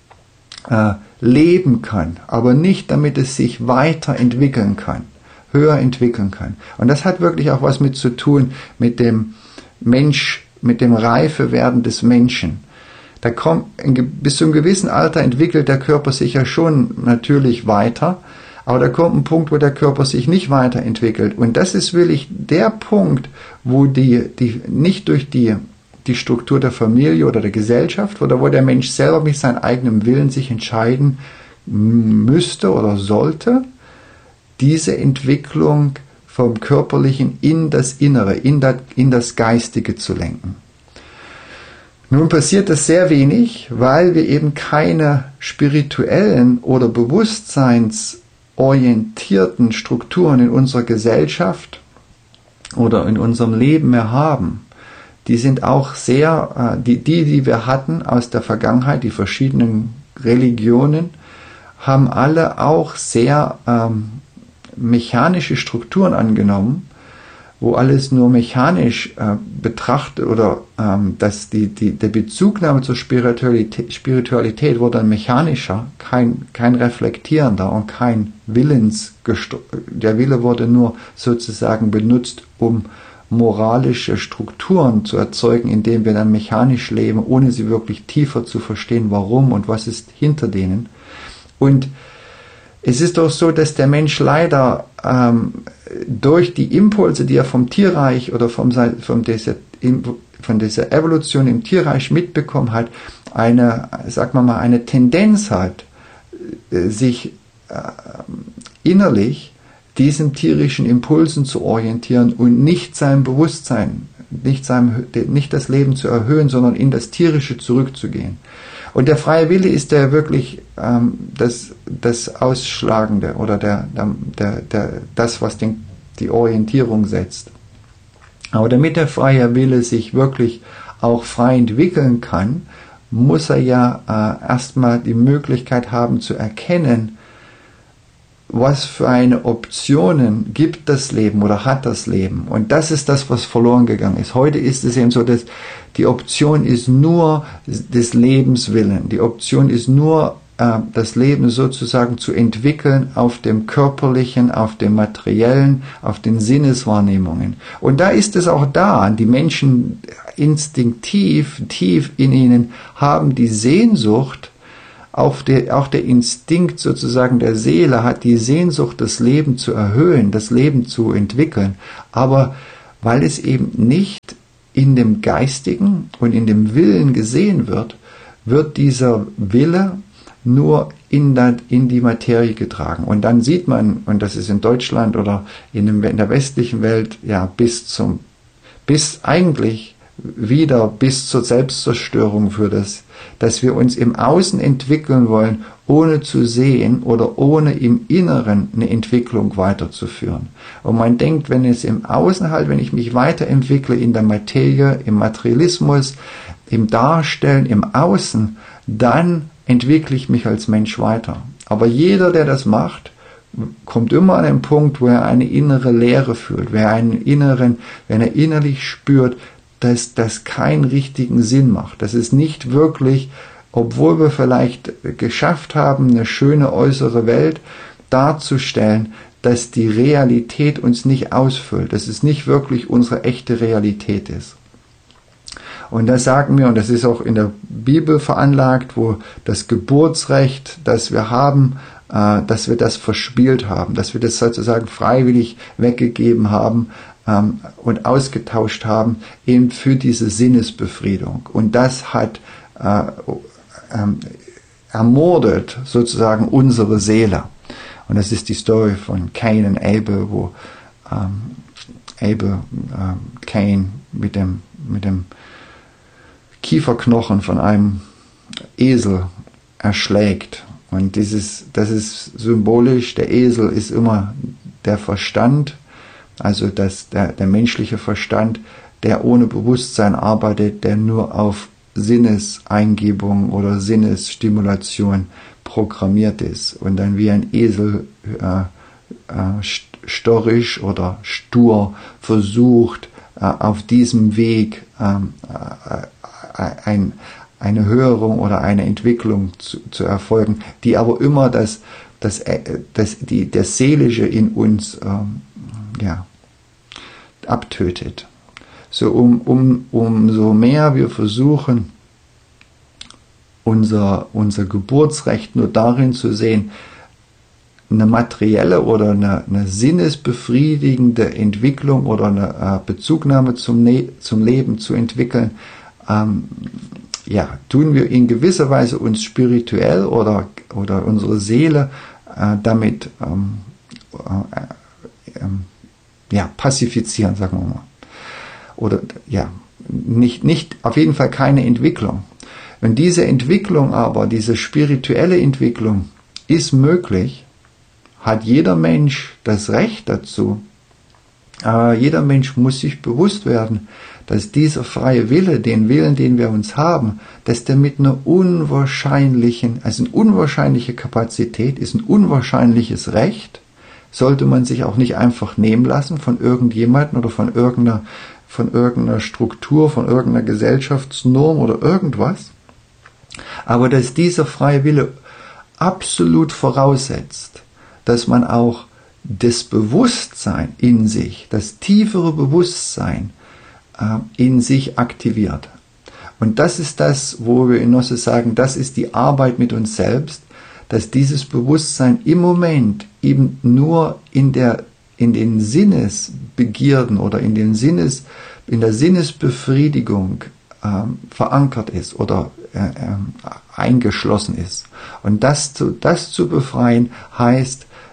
leben kann, aber nicht damit es sich weiterentwickeln kann, höher entwickeln kann. Und das hat wirklich auch was mit zu tun mit dem Mensch, mit dem Reifewerden des Menschen. Bis zu einem gewissen Alter entwickelt der Körper sich ja schon natürlich weiter, aber da kommt ein Punkt, wo der Körper sich nicht weiterentwickelt. Und das ist wirklich der Punkt, wo nicht durch die Struktur der Familie oder der Gesellschaft oder wo der Mensch selber mit seinem eigenen Willen sich entscheiden müsste oder sollte, diese Entwicklung vom Körperlichen in das Innere, in das Geistige zu lenken. Nun passiert das sehr wenig, weil wir eben keine spirituellen oder bewusstseinsorientierten Strukturen in unserer Gesellschaft oder in unserem Leben mehr haben. Die sind auch sehr, die wir hatten aus der Vergangenheit, die verschiedenen Religionen, haben alle auch sehr mechanische Strukturen angenommen, wo alles nur mechanisch betrachtet oder der Bezugnahme zur Spiritualität wurde ein mechanischer, kein reflektierender und kein der Wille wurde nur sozusagen benutzt, um moralische Strukturen zu erzeugen, indem wir dann mechanisch leben, ohne sie wirklich tiefer zu verstehen, warum und was ist hinter denen. Und es ist doch so, dass der Mensch leider durch die Impulse, die er vom Tierreich oder von dieser Evolution im Tierreich mitbekommen hat, eine Tendenz hat, sich innerlich diesen tierischen Impulsen zu orientieren und nicht seinem Bewusstsein nicht das Leben zu erhöhen, sondern in das Tierische zurückzugehen. Und der freie Wille ist der wirklich das Ausschlagende oder das, was die Orientierung setzt. Aber damit der freie Wille sich wirklich auch frei entwickeln kann, muss er ja erstmal die Möglichkeit haben zu erkennen, was für eine Optionen gibt das Leben oder hat das Leben. Und das ist das, was verloren gegangen ist. Heute ist es eben so, dass die Option ist nur des Lebens willen. Die Option ist nur, das Leben sozusagen zu entwickeln auf dem Körperlichen, auf dem Materiellen, auf den Sinneswahrnehmungen. Und da ist es auch da. Die Menschen instinktiv, tief in ihnen haben die Sehnsucht, auch der Instinkt sozusagen der Seele hat die Sehnsucht, das Leben zu erhöhen, das Leben zu entwickeln. Aber weil es eben nicht in dem Geistigen und in dem Willen gesehen wird, wird dieser Wille nur in die Materie getragen. Und dann sieht man, und das ist in Deutschland oder in der westlichen Welt, ja, bis zur Selbstzerstörung für das, dass wir uns im Außen entwickeln wollen, ohne zu sehen oder ohne im Inneren eine Entwicklung weiterzuführen. Und man denkt, wenn es im Außen halt, wenn ich mich weiterentwickle in der Materie, im Materialismus, im Darstellen, im Außen, dann entwickle ich mich als Mensch weiter. Aber jeder, der das macht, kommt immer an einen Punkt, wo er eine innere Leere fühlt, wenn er innerlich spürt, dass das keinen richtigen Sinn macht. Das ist nicht wirklich, obwohl wir vielleicht geschafft haben, eine schöne äußere Welt darzustellen, dass die Realität uns nicht ausfüllt, dass es nicht wirklich unsere echte Realität ist. Und das sagen wir, und das ist auch in der Bibel veranlagt, wo das Geburtsrecht, das wir haben, dass wir das verspielt haben, dass wir das sozusagen freiwillig weggegeben haben und ausgetauscht haben, eben für diese Sinnesbefriedung. Und das hat ermordet sozusagen unsere Seele. Und das ist die Story von Cain und Abel, wo Cain mit dem Kieferknochen von einem Esel erschlägt. Und das ist symbolisch, der Esel ist immer der Verstand, also der menschliche Verstand, der ohne Bewusstsein arbeitet, der nur auf Sinneseingebung oder Sinnesstimulation programmiert ist und dann wie ein Esel störrisch oder stur versucht, auf diesem Weg eine Höherung oder eine Entwicklung zu erfolgen, die aber immer das Seelische in uns abtötet. So umso mehr wir versuchen, unser Geburtsrecht nur darin zu sehen, eine materielle oder eine sinnesbefriedigende Entwicklung oder eine Bezugnahme zum Leben zu entwickeln, tun wir in gewisser Weise uns spirituell oder unsere Seele damit pazifizieren, sagen wir mal. Oder nicht auf jeden Fall keine Entwicklung. Wenn diese Entwicklung aber, diese spirituelle Entwicklung ist möglich, hat jeder Mensch das Recht dazu. Aber jeder Mensch muss sich bewusst werden, dass dieser freie Wille, den Willen, den wir uns haben, dass der mit einer unwahrscheinliche Kapazität ist, ein unwahrscheinliches Recht, sollte man sich auch nicht einfach nehmen lassen von irgendjemandem oder von irgendeiner Struktur, von irgendeiner Gesellschaftsnorm oder irgendwas. Aber dass dieser freie Wille absolut voraussetzt, dass man auch das Bewusstsein in sich, das tiefere Bewusstsein in sich aktiviert. Und das ist das, wo wir in Gnosis sagen, das ist die Arbeit mit uns selbst, dass dieses Bewusstsein im Moment eben nur in den Sinnesbegierden oder in der Sinnesbefriedigung verankert ist oder eingeschlossen ist. Und das zu befreien heißt,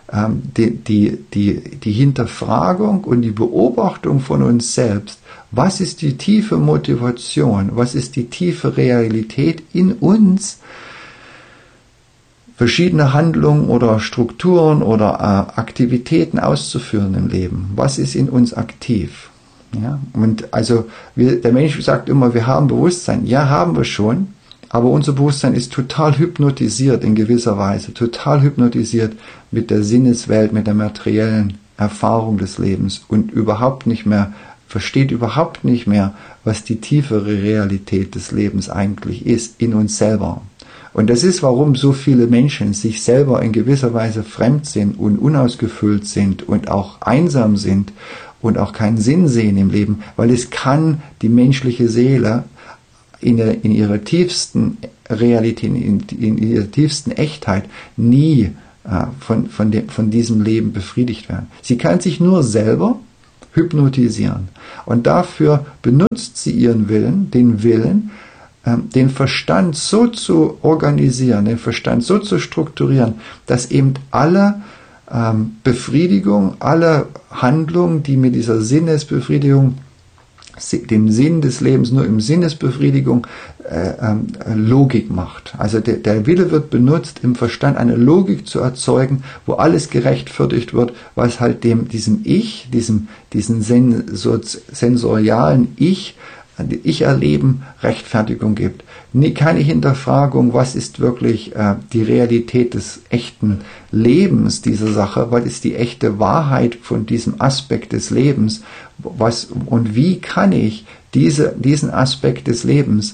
die Hinterfragung und die Beobachtung von uns selbst. Was ist die tiefe Motivation? Was ist die tiefe Realität in uns? Verschiedene Handlungen oder Strukturen oder Aktivitäten auszuführen im Leben. Was ist in uns aktiv? Ja? Und also der Mensch sagt immer, wir haben Bewusstsein. Ja, haben wir schon. Aber unser Bewusstsein ist total hypnotisiert in gewisser Weise, total hypnotisiert mit der Sinneswelt, mit der materiellen Erfahrung des Lebens und versteht überhaupt nicht mehr, was die tiefere Realität des Lebens eigentlich ist, in uns selber. Und das ist, warum so viele Menschen sich selber in gewisser Weise fremd sind und unausgefüllt sind und auch einsam sind und auch keinen Sinn sehen im Leben, weil es kann die menschliche Seele in ihrer tiefsten Realität, in ihrer tiefsten Echtheit nie von diesem Leben befriedigt werden. Sie kann sich nur selber hypnotisieren. Und dafür benutzt sie ihren Willen, den Verstand so zu organisieren, den Verstand so zu strukturieren, dass eben alle Befriedigung, alle Handlungen, die mit dieser Sinnesbefriedigung, dem Sinn des Lebens nur im Sinnesbefriedigung Logik macht. Also der Wille wird benutzt, im Verstand eine Logik zu erzeugen, wo alles gerechtfertigt wird, was halt diesem Ich, diesen sensorialen Ich-Erleben Rechtfertigung gibt. Keine Hinterfragung, was ist wirklich die Realität des echten Lebens dieser Sache, was ist die echte Wahrheit von diesem Aspekt des Lebens, und wie kann ich diesen Aspekt des Lebens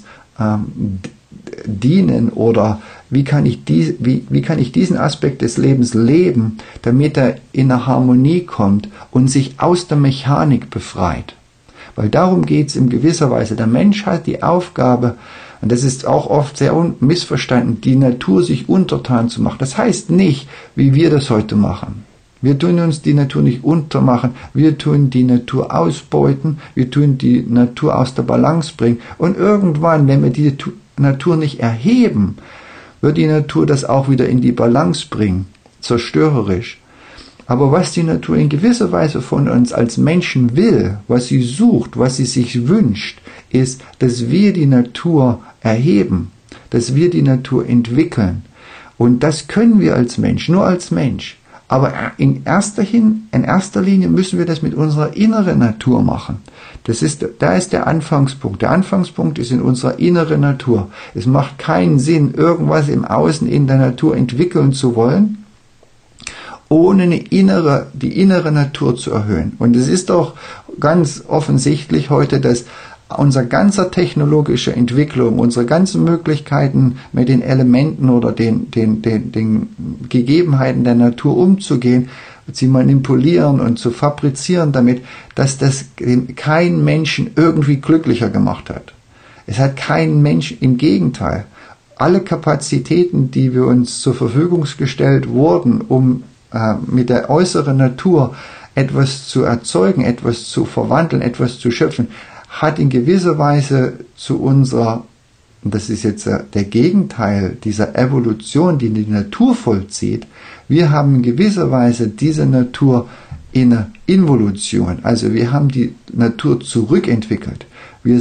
dienen oder wie kann ich diesen Aspekt des Lebens leben, damit er in eine Harmonie kommt und sich aus der Mechanik befreit. Weil darum geht es in gewisser Weise. Der Mensch hat die Aufgabe, und das ist auch oft sehr missverstanden, die Natur sich untertan zu machen. Das heißt nicht, wie wir das heute machen. Wir tun uns die Natur nicht untermachen, wir tun die Natur ausbeuten, wir tun die Natur aus der Balance bringen. Und irgendwann, wenn wir die Natur nicht erheben, wird die Natur das auch wieder in die Balance bringen, zerstörerisch. Aber was die Natur in gewisser Weise von uns als Menschen will, was sie sucht, was sie sich wünscht, ist, dass wir die Natur erheben, dass wir die Natur entwickeln. Und das können wir als Mensch, nur als Mensch. Aber in erster Linie müssen wir das mit unserer inneren Natur machen. Da ist der Anfangspunkt. Der Anfangspunkt ist in unserer inneren Natur. Es macht keinen Sinn, irgendwas im Außen in der Natur entwickeln zu wollen, ohne die innere Natur zu erhöhen. Und es ist doch ganz offensichtlich heute, dass unser ganzer technologische Entwicklung, unsere ganzen Möglichkeiten mit den Elementen oder den Gegebenheiten der Natur umzugehen, sie manipulieren und zu fabrizieren damit, dass das keinen Menschen irgendwie glücklicher gemacht hat. Es hat keinen Mensch, im Gegenteil. Alle Kapazitäten, die wir uns zur Verfügung gestellt wurden, um mit der äußeren Natur etwas zu erzeugen, etwas zu verwandeln, etwas zu schöpfen, hat in gewisser Weise zu unserer, und das ist jetzt der Gegenteil dieser Evolution, die die Natur vollzieht, wir haben in gewisser Weise diese Natur in einer Involution, also wir haben die Natur zurückentwickelt. Wir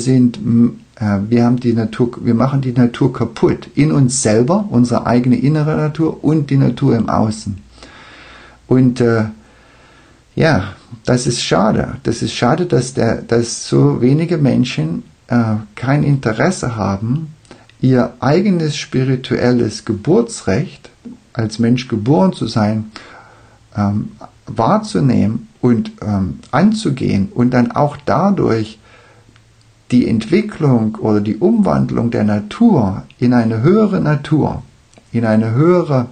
machen die Natur kaputt, in uns selber, unsere eigene innere Natur und die Natur im Außen. Und das ist schade. Das ist schade, dass so wenige Menschen kein Interesse haben, ihr eigenes spirituelles Geburtsrecht, als Mensch geboren zu sein, wahrzunehmen und anzugehen und dann auch dadurch die Entwicklung oder die Umwandlung der Natur in eine höhere Natur, in ein höheres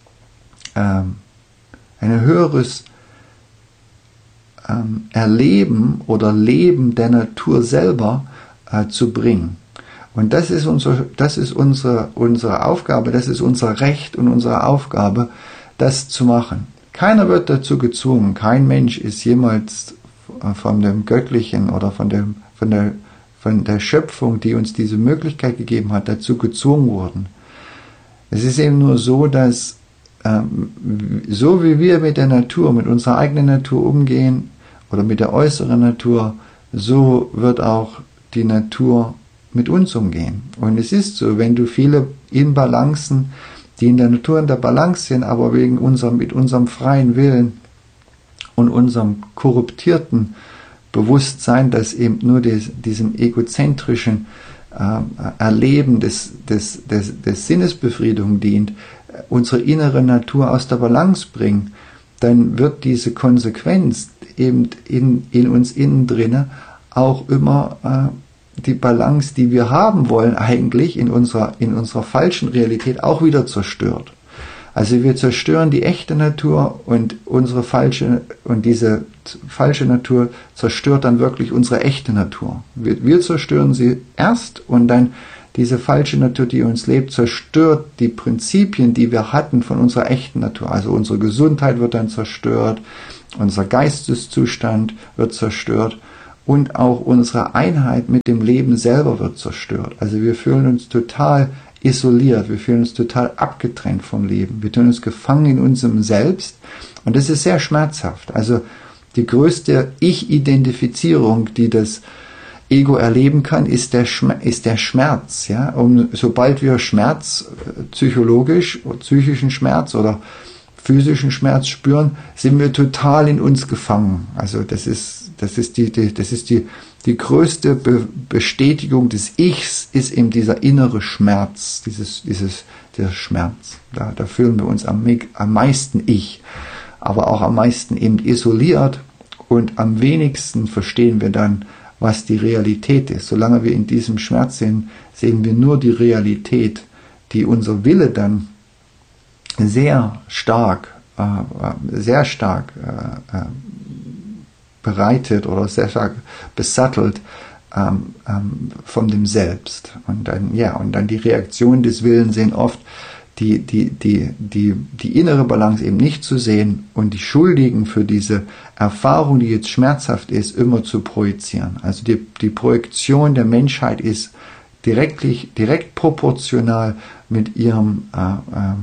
Erleben oder Leben der Natur selber zu bringen. Und das ist unsere Aufgabe, das ist unser Recht und unsere Aufgabe, das zu machen. Keiner wird dazu gezwungen, kein Mensch ist jemals von dem Göttlichen oder von der Schöpfung, die uns diese Möglichkeit gegeben hat, dazu gezwungen worden. Es ist eben nur so, dass so wie wir mit der Natur, mit unserer eigenen Natur umgehen oder mit der äußeren Natur, so wird auch die Natur mit uns umgehen. Und es ist so, wenn du viele Inbalancen, die in der Natur in der Balance sind, aber mit unserem freien Willen und unserem korruptierten Bewusstsein, das eben nur diesem egozentrischen Erleben des Sinnesbefriedigung dient, unsere innere Natur aus der Balance bringen, dann wird diese Konsequenz eben in uns innen drinne auch immer die Balance, die wir haben wollen, eigentlich in unserer falschen Realität auch wieder zerstört. Also wir zerstören die echte Natur und diese falsche Natur zerstört dann wirklich unsere echte Natur. Wir zerstören sie erst und dann diese falsche Natur, die uns lebt, zerstört die Prinzipien, die wir hatten von unserer echten Natur. Also unsere Gesundheit wird dann zerstört, unser Geisteszustand wird zerstört und auch unsere Einheit mit dem Leben selber wird zerstört. Also wir fühlen uns total isoliert, wir fühlen uns total abgetrennt vom Leben. Wir fühlen uns gefangen in unserem Selbst und das ist sehr schmerzhaft. Also die größte Ich-Identifizierung, die das Ego erleben kann, ist der Schmerz. Ja? Und sobald wir Schmerz, psychischen Schmerz oder physischen Schmerz spüren, sind wir total in uns gefangen. Also das ist die größte Bestätigung des Ichs, ist eben dieser innere Schmerz, dieser Schmerz. Da fühlen wir uns am meisten Ich, aber auch am meisten eben isoliert und am wenigsten verstehen wir dann, was die Realität ist. Solange wir in diesem Schmerz sind, sehen wir nur die Realität, die unser Wille dann sehr stark bereitet oder sehr stark besattelt von dem Selbst. Und dann die Reaktionen des Willens sind oft die innere Balance eben nicht zu sehen und die Schuldigen für diese Erfahrung, die jetzt schmerzhaft ist, immer zu projizieren. Also die Projektion der Menschheit ist direkt proportional mit ihrer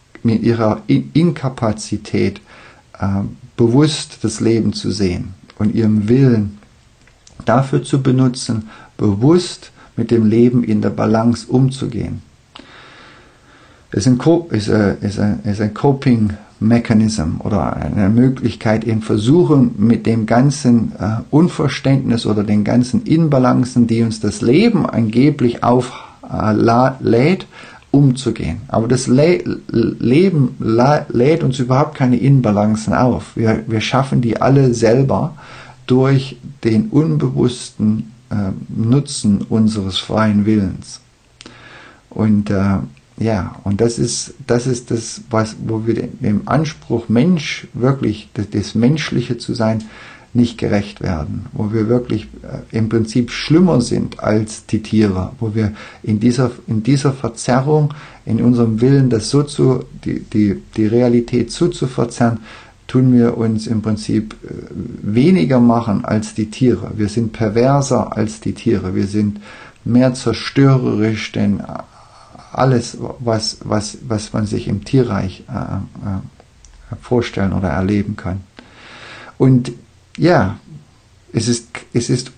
Inkapazität, bewusst das Leben zu sehen und ihrem Willen dafür zu benutzen, bewusst mit dem Leben in der Balance umzugehen. Es ist ein Coping Mechanism oder eine Möglichkeit, in Versuchen mit dem ganzen Unverständnis oder den ganzen Inbalancen, die uns das Leben angeblich auflädt, umzugehen. Aber das Leben lädt uns überhaupt keine Inbalancen auf. Wir schaffen die alle selber durch den unbewussten Nutzen unseres freien Willens. Und das ist das, wo wir dem Anspruch, Mensch wirklich, das Menschliche zu sein, nicht gerecht werden, wo wir wirklich im Prinzip schlimmer sind als die Tiere, wo wir in dieser Verzerrung, in unserem Willen, die Realität so zu verzerren, tun wir uns im Prinzip weniger machen als die Tiere. Wir sind perverser als die Tiere, wir sind mehr zerstörerisch, denn alles, was man sich im Tierreich vorstellen oder erleben kann. Und ja, es ist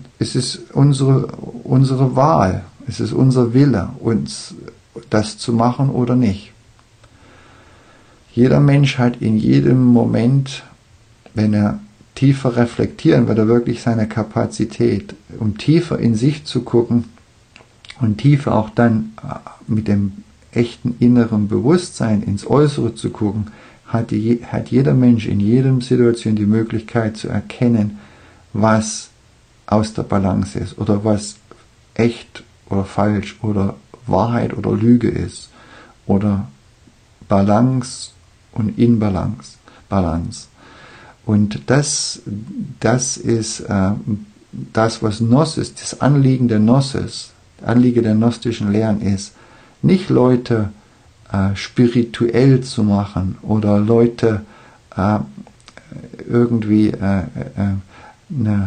unsere Wahl, es ist unser Wille, uns das zu machen oder nicht. Jeder Mensch hat in jedem Moment, wenn er tiefer reflektieren, wird er wirklich seine Kapazität, um tiefer in sich zu gucken und tiefer auch dann mit dem echten inneren Bewusstsein ins Äußere zu gucken, hat jeder Mensch in jedem Situation die Möglichkeit zu erkennen, was aus der Balance ist oder was echt oder falsch oder Wahrheit oder Lüge ist oder Balance und Inbalance, Balance. Und das ist das, was Gnosis, das Anliegen der Gnosis, Anliegen der gnostischen Lehren ist, nicht Leute spirituell zu machen oder Leute irgendwie eine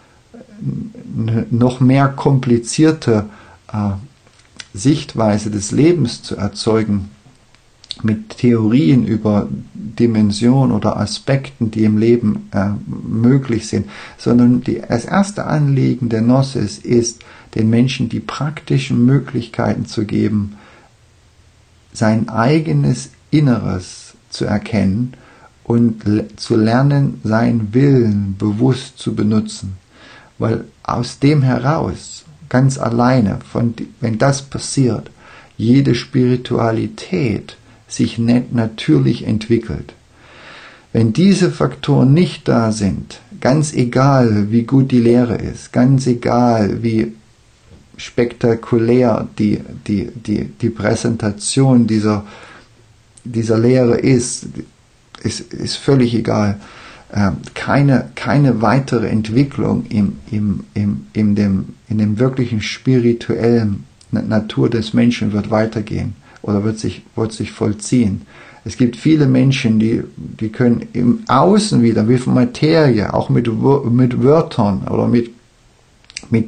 noch mehr komplizierte Sichtweise des Lebens zu erzeugen, mit Theorien über Dimensionen oder Aspekten, die im Leben möglich sind, sondern das erste Anliegen der Gnosis ist, den Menschen die praktischen Möglichkeiten zu geben, sein eigenes Inneres zu erkennen und zu lernen, seinen Willen bewusst zu benutzen. Weil aus dem heraus, ganz alleine, wenn das passiert, jede Spiritualität sich natürlich entwickelt. Wenn diese Faktoren nicht da sind, ganz egal wie gut die Lehre ist, ganz egal wie spektakulär die Präsentation dieser Lehre ist völlig egal. Keine weitere Entwicklung in dem wirklichen spirituellen Natur des Menschen wird weitergehen oder wird sich vollziehen. Es gibt viele Menschen, die können im Außen wieder, wie von Materie, auch mit Wörtern oder mit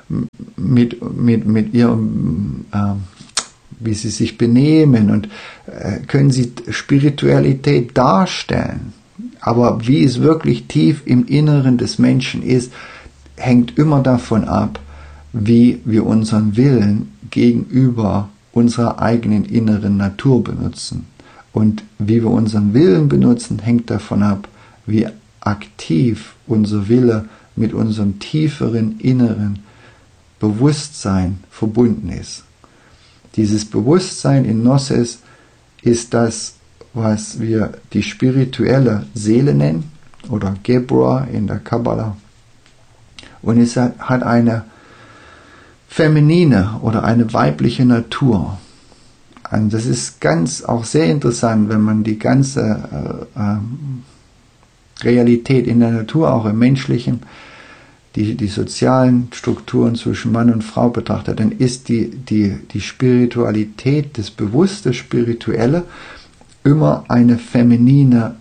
ihrem, wie sie sich benehmen und können sie Spiritualität darstellen. Aber wie es wirklich tief im Inneren des Menschen ist, hängt immer davon ab, wie wir unseren Willen gegenüber unserer eigenen inneren Natur benutzen. Und wie wir unseren Willen benutzen, hängt davon ab, wie aktiv unser Wille mit unserem tieferen inneren Bewusstsein verbunden ist. Dieses Bewusstsein in Gnosis ist das, was wir die spirituelle Seele nennen, oder Gebra in der Kabbala. Und es hat eine feminine oder eine weibliche Natur. Und das ist auch sehr interessant, wenn man die ganze Realität in der Natur, auch im Menschlichen, die sozialen Strukturen zwischen Mann und Frau betrachtet, dann ist die Spiritualität, das bewusste Spirituelle, immer ein femininer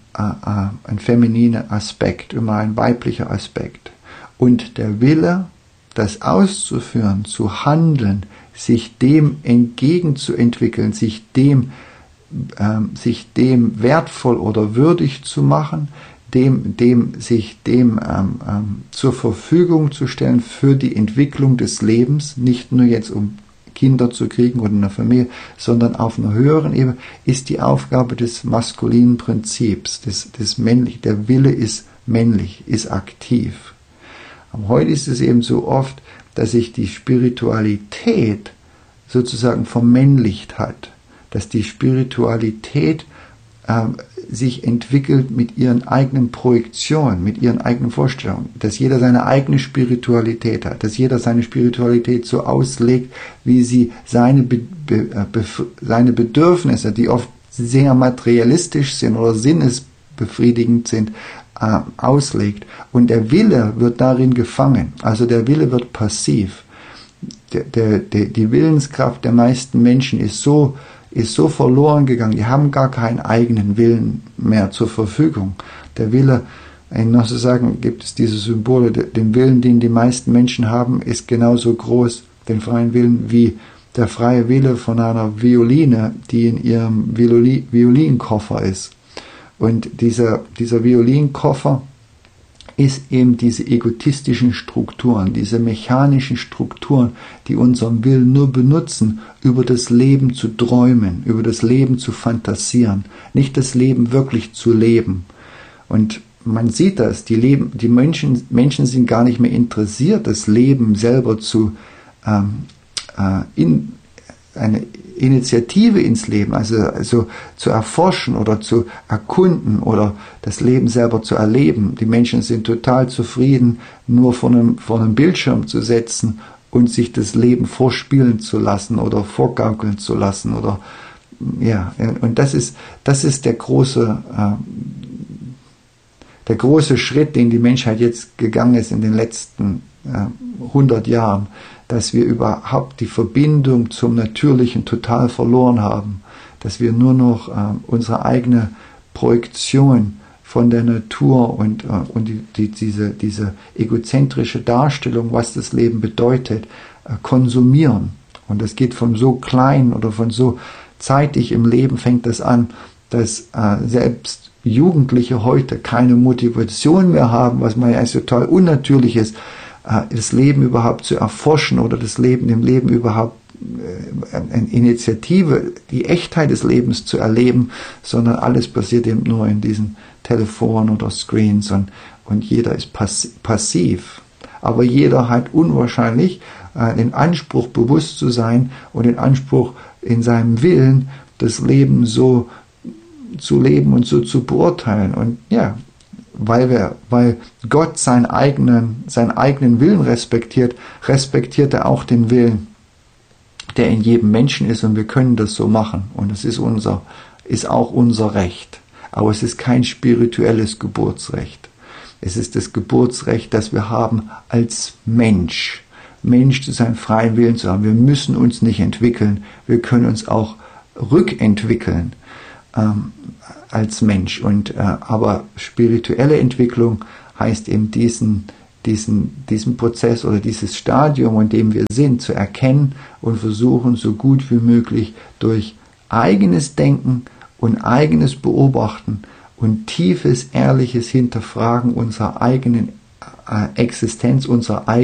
Aspekt, immer ein weiblicher Aspekt. Und der Wille, das auszuführen, zu handeln, sich dem entgegenzuentwickeln, sich dem wertvoll oder würdig zu machen, sich dem zur Verfügung zu stellen für die Entwicklung des Lebens, nicht nur jetzt um Kinder zu kriegen oder eine Familie, sondern auf einer höheren Ebene, ist die Aufgabe des maskulinen Prinzips, des männlichen. Der Wille ist männlich, ist aktiv. Aber heute ist es eben so oft, dass sich die Spiritualität sozusagen vermännlicht hat, dass die Spiritualität sich entwickelt mit ihren eigenen Projektionen, mit ihren eigenen Vorstellungen, dass jeder seine eigene Spiritualität hat, dass jeder seine Spiritualität so auslegt, wie sie seine Bedürfnisse, die oft sehr materialistisch sind oder sinnesbefriedigend sind, auslegt. Und der Wille wird darin gefangen, also der Wille wird passiv. Die Willenskraft der meisten Menschen ist so verloren gegangen, die haben gar keinen eigenen Willen mehr zur Verfügung. Der Wille, noch zu sagen, gibt es diese Symbole, den Willen, den die meisten Menschen haben, ist genauso groß, den freien Willen, wie der freie Wille von einer Violine, die in ihrem Violinkoffer ist. Und dieser Violinkoffer ist eben diese egotistischen Strukturen, diese mechanischen Strukturen, die unseren Willen nur benutzen, über das Leben zu träumen, über das Leben zu fantasieren, nicht das Leben wirklich zu leben. Und man sieht das, die Menschen sind gar nicht mehr interessiert, das Leben selber eine Initiative ins Leben, also zu erforschen oder zu erkunden oder das Leben selber zu erleben. Die Menschen sind total zufrieden, nur vor einem Bildschirm zu setzen und sich das Leben vorspielen zu lassen oder vorgaukeln zu lassen oder ja. Und das ist der große Schritt, den die Menschheit jetzt gegangen ist in den letzten 100 Jahren. Dass wir überhaupt die Verbindung zum Natürlichen total verloren haben, dass wir nur noch unsere eigene Projektion von der Natur und diese egozentrische Darstellung, was das Leben bedeutet, konsumieren. Und das geht von so klein oder von so zeitig im Leben fängt das an, dass selbst Jugendliche heute keine Motivation mehr haben, was man ja als total unnatürlich ist, das Leben überhaupt zu erforschen oder das Leben im Leben überhaupt eine Initiative, die Echtheit des Lebens zu erleben, sondern alles passiert eben nur in diesen Telefonen oder Screens und jeder ist passiv. Aber jeder hat unwahrscheinlich den Anspruch, bewusst zu sein und den Anspruch, in seinem Willen das Leben so zu leben und so zu beurteilen. Und ja, weil Gott seinen eigenen Willen respektiert, respektiert er auch den Willen, der in jedem Menschen ist, und wir können das so machen. Und es ist auch unser Recht. Aber es ist kein spirituelles Geburtsrecht. Es ist das Geburtsrecht, das wir haben als Mensch. Mensch zu seinen freien Willen zu haben. Wir müssen uns nicht entwickeln. Wir können uns auch rückentwickeln als Mensch. Aber spirituelle Entwicklung heißt eben diesen Prozess oder dieses Stadium, in dem wir sind, zu erkennen und versuchen, so gut wie möglich durch eigenes Denken und eigenes Beobachten und tiefes, ehrliches Hinterfragen unserer eigenen Existenz, unserer eigenen